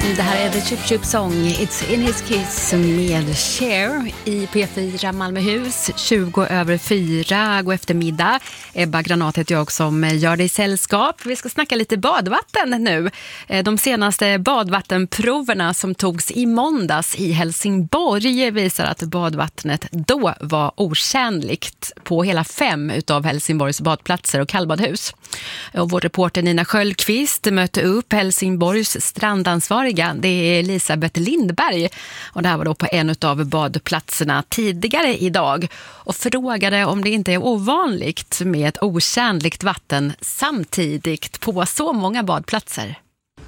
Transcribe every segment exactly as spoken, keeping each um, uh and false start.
Det här är The Chip Chip Song, It's in his kiss med Cher i P fyra Malmöhus, tjugo över fyra, god eftermiddag. Ebba Granat heter jag som gör dig sällskap. Vi ska snacka lite badvatten nu. De senaste badvattenproverna som togs i måndags i Helsingborg visar att badvattnet då var otjänligt på hela fem utav Helsingborgs badplatser och kallbadhus. Och vår reporter Nina Sköldqvist mötte upp Helsingborgs strandansvariga, det är Elisabeth Lindberg, och det här var då på en av badplatserna tidigare idag, och frågade om det inte är ovanligt med ett otjänligt vatten samtidigt på så många badplatser.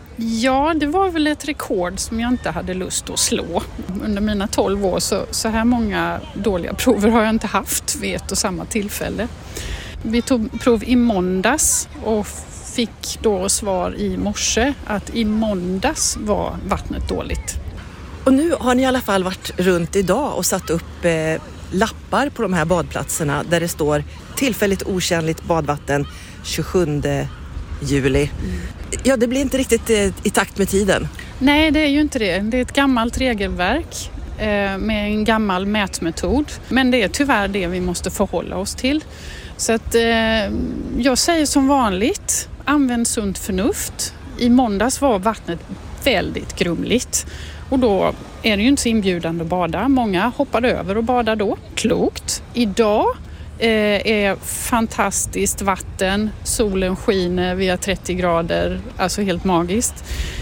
Ja, det var väl ett rekord som jag inte hade lust att slå. Under mina tolv år så, så här många dåliga prover har jag inte haft vid ett och samma tillfälle. Vi tog prov i måndags och fick då svar i morse att i måndags var vattnet dåligt. Och nu har ni i alla fall varit runt idag och satt upp eh, lappar på de här badplatserna där det står tillfälligt otjänligt badvatten tjugosjunde juli. Mm. Ja, det blir inte riktigt eh, i takt med tiden. Nej, det är ju inte det. Det är ett gammalt regelverk eh, med en gammal mätmetod. Men det är tyvärr det vi måste förhålla oss till. Så att eh, jag säger som vanligt, använd sunt förnuft. I måndags var vattnet väldigt grumligt och då är det ju inte så inbjudande att bada. Många hoppade över och badade då. Klokt. Idag eh, är fantastiskt vatten, solen skiner, vi har trettio grader, alltså helt magiskt.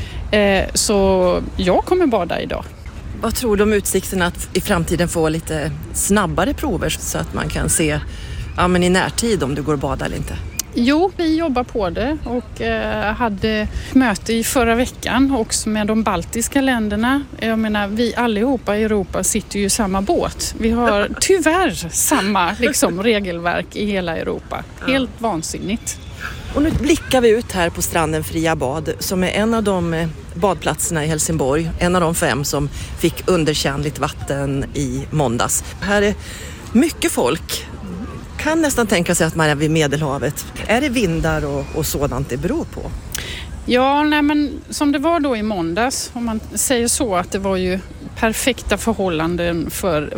Eh, så jag kommer bada idag. Vad tror du om utsikterna att i framtiden få lite snabbare prover så att man kan se ja, men i närtid om du går och badar eller inte? Jo, vi jobbar på det och eh, hade möte i förra veckan också med de baltiska länderna. Jag menar, vi allihopa i Europa sitter ju i samma båt. Vi har tyvärr samma liksom, regelverk i hela Europa. Helt ja. Vansinnigt. Och nu blickar vi ut här på stranden Fria bad som är en av de badplatserna i Helsingborg. En av de fem som fick underkännligt vatten i måndags. Här är mycket folk. Kan nästan tänka sig att man är vid Medelhavet. Är det vindar och, och sådant det beror på? Ja, nej, men som det var då i måndags, om man säger så, att det var ju perfekta förhållanden för